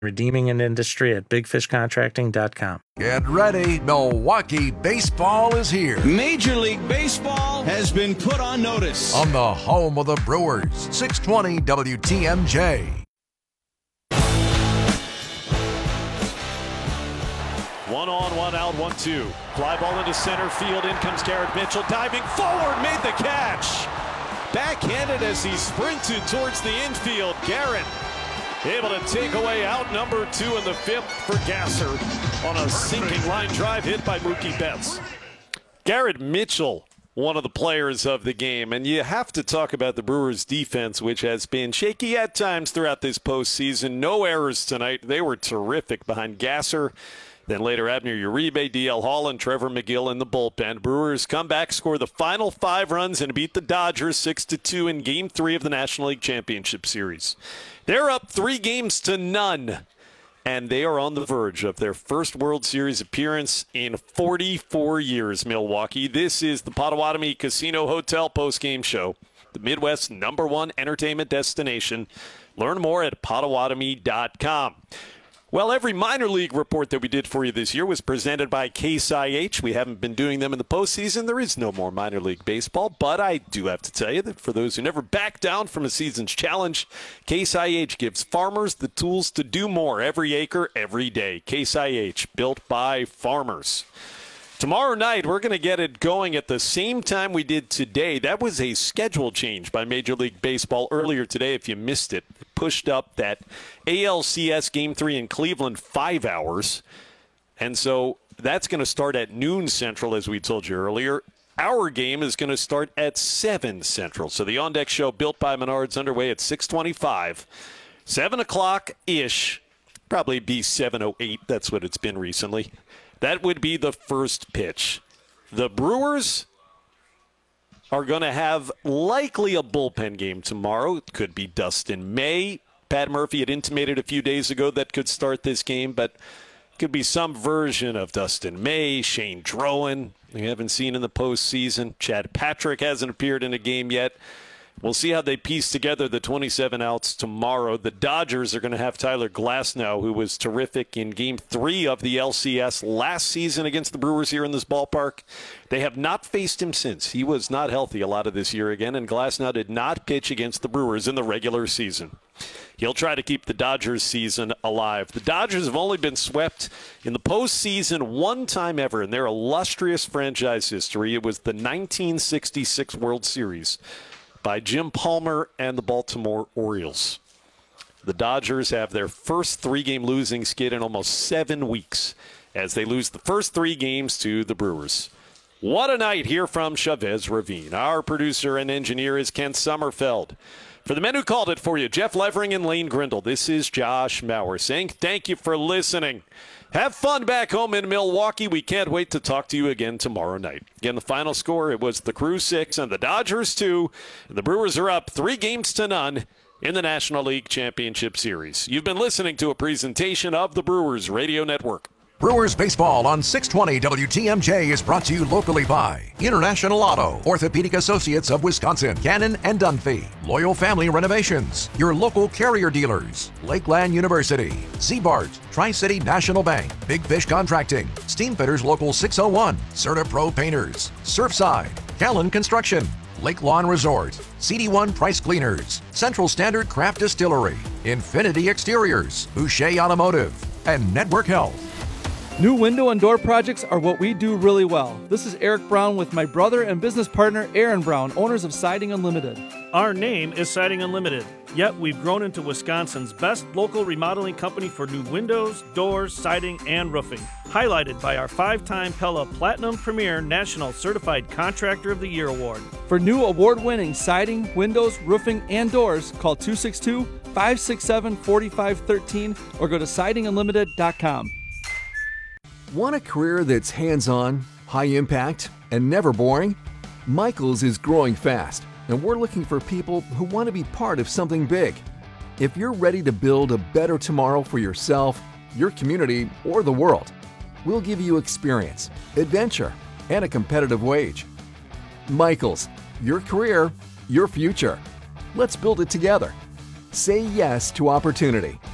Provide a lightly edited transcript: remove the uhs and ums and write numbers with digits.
Redeeming an industry at bigfishcontracting.com. Get ready. Milwaukee baseball is here. Major League Baseball has been put on notice. On the home of the Brewers, 620 WTMJ. One on, one out, 1-2. Fly ball into center field. In comes Garrett Mitchell. Diving forward, made the catch. Backhanded as he sprinted towards the infield. Garrett able to take away out number 2 in the 5th for Gasser on a sinking line drive hit by Mookie Betts. Garrett Mitchell, one of the players of the game. And you have to talk about the Brewers' defense, which has been shaky at times throughout this postseason. No errors tonight. They were terrific behind Gasser. Then later, Abner Uribe, DL Hall, and Trevor McGill in the bullpen. Brewers come back, score the final 5 runs, and beat the Dodgers 6-2 in Game 3 of the National League Championship Series. They're up 3-0, and they are on the verge of their first World Series appearance in 44 years, Milwaukee. This is the Potawatomi Casino Hotel postgame show, the Midwest's #1 entertainment destination. Learn more at Potawatomi.com. Well, every minor league report that we did for you this year was presented by Case IH. We haven't been doing them in the postseason. There is no more minor league baseball, but I do have to tell you that for those who never back down from a season's challenge, Case IH gives farmers the tools to do more every acre, every day. Case IH, built by farmers. Tomorrow night, we're going to get it going at the same time we did today. That was a schedule change by Major League Baseball earlier today, if you missed it. Pushed up that ALCS Game 3 in Cleveland 5 hours. And so that's going to start at noon Central, as we told you earlier. Our game is going to start at 7 Central. So the On Deck Show, built by Menards, underway at 6:25. 7 o'clock-ish. Probably be 7:08. That's what it's been recently. That would be the first pitch. The Brewers are going to have likely a bullpen game tomorrow. It could be Dustin May. Pat Murphy had intimated a few days ago that could start this game, but it could be some version of Dustin May, Shane Drowan, we haven't seen in the postseason. Chad Patrick hasn't appeared in a game yet. We'll see how they piece together the 27 outs tomorrow. The Dodgers are going to have Tyler Glasnow, who was terrific in Game 3 of the LCS last season against the Brewers here in this ballpark. They have not faced him since. He was not healthy a lot of this year again, and Glasnow did not pitch against the Brewers in the regular season. He'll try to keep the Dodgers season alive. The Dodgers have only been swept in the postseason one time ever in their illustrious franchise history. It was the 1966 World Series by Jim Palmer and the Baltimore Orioles. The Dodgers have their first 3-game losing skid in almost 7 weeks as they lose the first 3 games to the Brewers. What a night here from Chavez Ravine. Our producer and engineer is Ken Sommerfeld. For the men who called it for you, Jeff Levering and Lane Grindle, this is Josh Mauer saying thank you for listening. Have fun back home in Milwaukee. We can't wait to talk to you again tomorrow night. Again, the final score, it was the Crew 6 and the Dodgers 2. And the Brewers are up 3-0 in the National League Championship Series. You've been listening to a presentation of the Brewers Radio Network. Brewers baseball on 620 WTMJ is brought to you locally by International Auto, Orthopedic Associates of Wisconsin, Cannon and Dunphy, Loyal Family Renovations, your local Carrier dealers, Lakeland University, Seabart, Tri-City National Bank, Big Fish Contracting, Steamfitters Local 601, CertaPro Painters, Surfside, Callan Construction, Lake Lawn Resort, CD1 Price Cleaners, Central Standard Craft Distillery, Infinity Exteriors, Boucher Automotive, and Network Health. New window and door projects are what we do really well. This is Eric Brown with my brother and business partner Aaron Brown, owners of Siding Unlimited. Our name is Siding Unlimited, yet we've grown into Wisconsin's best local remodeling company for new windows, doors, siding, and roofing. Highlighted by our 5-time Pella Platinum Premier National Certified Contractor of the Year Award. For new award-winning siding, windows, roofing, and doors, call 262-567-4513 or go to sidingunlimited.com. Want a career that's hands-on, high-impact, and never boring? Michaels is growing fast, and we're looking for people who want to be part of something big. If you're ready to build a better tomorrow for yourself, your community, or the world, we'll give you experience, adventure, and a competitive wage. Michaels, your career, your future. Let's build it together. Say yes to opportunity.